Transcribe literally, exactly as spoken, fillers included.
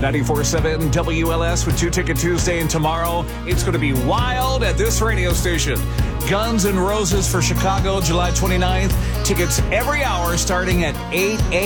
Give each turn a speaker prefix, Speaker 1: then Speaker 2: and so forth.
Speaker 1: ninety-four point seven W L S with Two Ticket Tuesday, and tomorrow it's going to be wild at this radio station. Guns N' Roses for Chicago, July twenty-ninth. Tickets every hour starting at eight a.m.